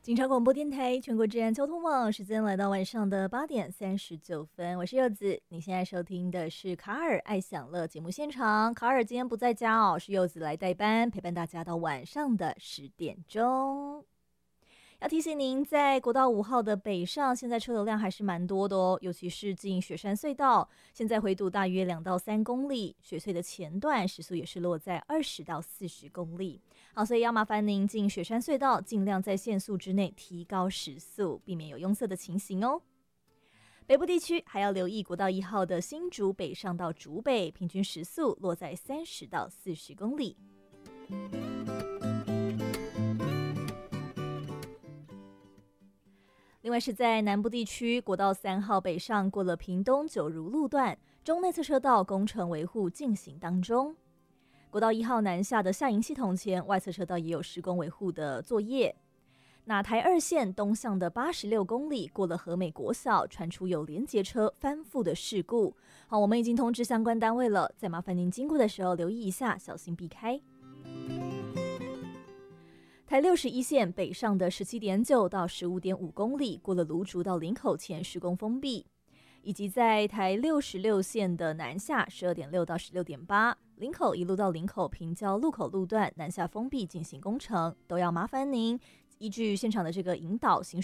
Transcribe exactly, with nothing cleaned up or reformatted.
警察广播电台全国治安交通网，时间来到晚上的八点三十九分，我是柚子。你现在收听的是卡尔爱享乐节目现场，卡尔今天不在家哦，是柚子来代班，陪伴大家到晚上的十点钟。要提醒您，在国道五号的北上，现在车流量还是蛮多的哦，尤其是进雪山隧道，现在回堵大约两到三公里，雪隧的前段时速也是落在二十到四十公里。好，所以要麻烦您进雪山隧道，尽量在限速之内提高时速，避免有拥塞的情形哦。北部地区还要留意国道一号的新竹北上到竹北，平均时速落在三十到四十公里。另外是在南部地区，国道三号北上过了屏东九如路段，中内侧车道工程维护进行当中。国道一号南下的下营系统前，外侧车道也有施工维护的作业。那台二线东向的八十六公里，过了和美国小，传出有连结车翻覆的事故。好，我们已经通知相关单位了，再麻烦您经过的时候留意一下，小心避开。台六十一线北上的 十七点九 到 十五点五公里，过了芦竹到林口前施工封闭，以及在台六十六线的南下 十二点六 到 十六点八， 林口一路到林口平交路口路段南下封闭进行工程，都要麻烦您依据现场的这个引导行